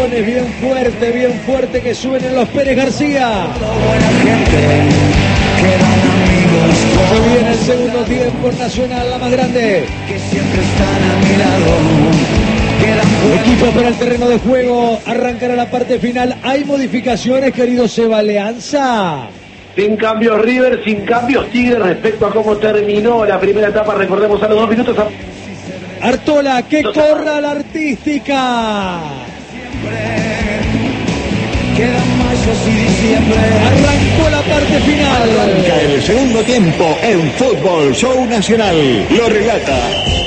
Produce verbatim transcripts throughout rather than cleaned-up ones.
ovaciones bien fuerte, bien fuerte que suben en los Pérez García. Se viene el segundo tiempo Nacional, la más grande. Que siempre están a mi lado. Equipo para el terreno de juego, arrancará la parte final. ¿Hay modificaciones, querido Seba Leanza? Sin cambios River, sin cambios Tigre respecto a cómo terminó la primera etapa. Recordemos a los dos minutos. A... Artola, que corra la artística. Quedan mayos y diciembre. Arrancó la parte final. Arranca el segundo tiempo en Fútbol Show Nacional. Lo relata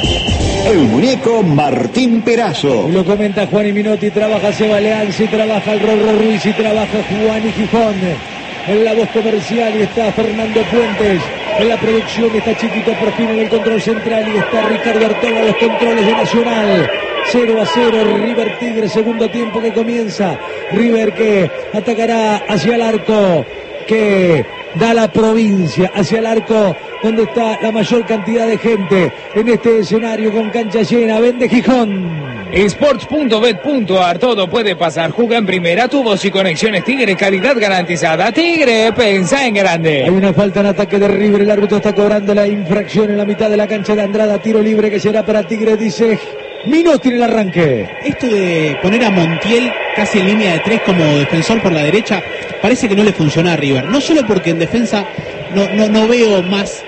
el muñeco Martín Perazo. Lo comenta Juan y Minotti, trabaja Seba Leanza y trabaja el Rorro Ruiz y trabaja Juan y Gijón. En la voz comercial y está Fernando Puentes. En la producción está Chiquito Perfil en el control central y está Ricardo Artola en los controles de Nacional. cero a cero River Tigre, segundo tiempo que comienza. River que atacará hacia el arco que da la provincia, hacia el arco donde está la mayor cantidad de gente en este escenario con cancha llena. Vende Gijón. Sports punto bet punto ar, todo puede pasar. Juega en primera, tubos y conexiones Tigre, calidad garantizada. Tigre, pensa en grande. Hay una falta en ataque de River, el árbitro está cobrando la infracción en la mitad de la cancha de Andrada. Tiro libre que será para Tigre, dice Minotti en el arranque. Esto de poner a Montiel casi en línea de tres como defensor por la derecha parece que no le funciona a River. No solo porque en defensa no, no, no veo más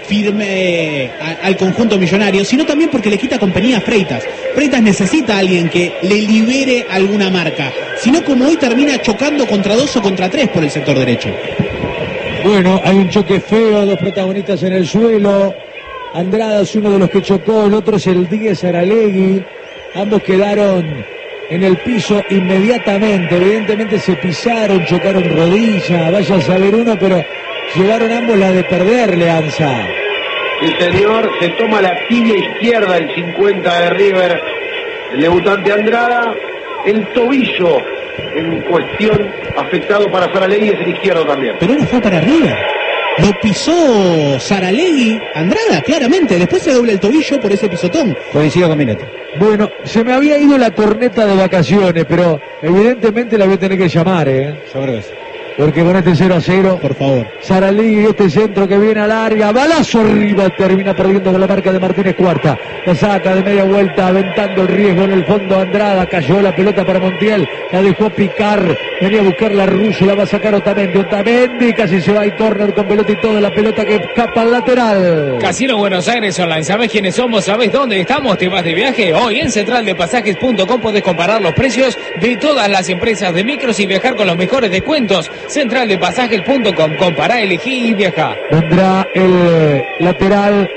firme a, al conjunto millonario, sino también porque le quita compañía a Freitas. Freitas necesita a alguien que le libere alguna marca, sino como hoy termina chocando contra dos o contra tres por el sector derecho. Bueno, hay un choque feo, dos protagonistas en el suelo. Andrada es uno de los que chocó, el otro es el diez Aralegui. Ambos quedaron en el piso inmediatamente. Evidentemente se pisaron, chocaron rodilla, vaya a saber uno, pero llevaron ambos la de perder, Leanza. El señor se toma la tibia izquierda, el cincuenta de River, el debutante Andrada. El tobillo en cuestión afectado para Saralegui es el izquierdo también. Pero no fue para River. Lo pisó Saralegui, Andrada, claramente. Después se dobla el tobillo por ese pisotón. Coincido con Minotti. Bueno, se me había ido la corneta de vacaciones, pero evidentemente la voy a tener que llamar, ¿eh? Yo creo que sí. Porque con este cero a cero, por favor. Saralegui, este centro que viene a larga, balazo arriba, termina perdiendo con la marca de Martínez Cuarta. La saca de media vuelta, aventando el riesgo en el fondo Andrada, cayó la pelota para Montiel, la dejó picar, venía a buscar la Russo, la va a sacar Otamendi, Otamendi casi se va y córner con pelota y todo, la pelota que escapa al lateral. Casino Buenos Aires Online, ¿sabes quiénes somos? ¿Sabes dónde estamos? ¿Te vas de viaje? Hoy en central de pasajes punto com podés comparar los precios de todas las empresas de micros y viajar con los mejores descuentos. central de pasajes punto com, compará, elegí y viaja. Vendrá el lateral